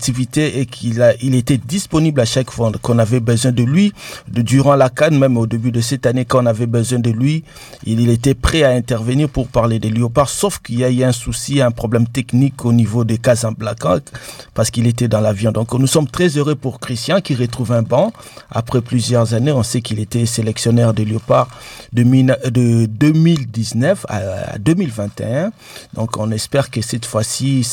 activité et il était disponible à chaque fois qu'on avait besoin de lui. Durant la CAN, même au début de cette année, quand on avait besoin de lui, il était prêt à intervenir pour parler des léopards, sauf qu'il y a eu un souci, un problème technique au niveau des Casablanca, parce qu'il était dans l'avion. Donc nous sommes très heureux pour Christian qui retrouve un banc. Après plusieurs années, on sait qu'il était sélectionneur des léopards de 2019 à 2021. Donc on espère que cette fois-ci,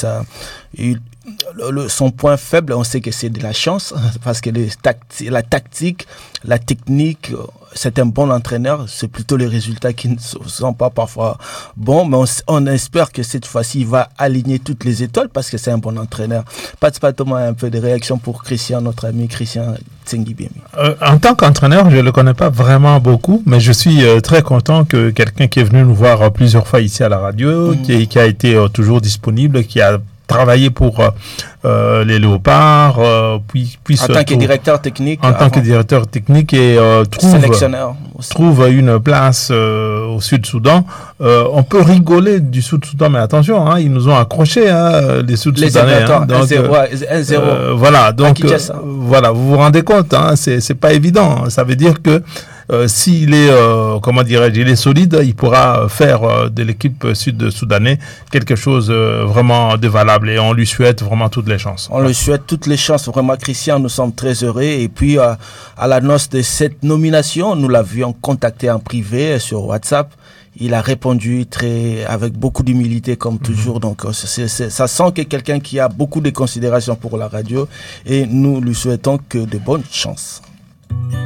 son point faible, on sait que c'est de la chance, parce que la tactique, la technique, c'est un bon entraîneur, c'est plutôt les résultats qui ne sont pas parfois bons, mais on espère que cette fois-ci, il va aligner toutes les étoiles, parce que c'est un bon entraîneur. Pas Thomas, un peu de réaction pour Christian, notre ami Christian Tsengibiemi. En tant qu'entraîneur, je ne le connais pas vraiment beaucoup, mais je suis très content que quelqu'un qui est venu nous voir plusieurs fois ici à la radio, qui a été toujours disponible, qui a travaillé pour les léopards, puis en tant que directeur technique. En tant que directeur technique et trouve une place au Sud-Soudan. On peut rigoler du Sud-Soudan, mais attention, ils nous ont accrochés, les Sud-Soudanais. 1-0. Voilà, donc voilà, vous vous rendez compte, c'est pas évident. Ça veut dire que s'il est, il est solide, il pourra faire de l'équipe sud-soudanais quelque chose vraiment de valable, et on lui souhaite vraiment toutes les chances. On lui souhaite toutes les chances, vraiment Christian, nous sommes très heureux. Et puis à la noce de cette nomination, nous l'avions contacté en privé sur WhatsApp. Il a répondu avec beaucoup d'humilité comme toujours. Donc ça sent que quelqu'un qui a beaucoup de considération pour la radio, et nous lui souhaitons que de bonnes chances.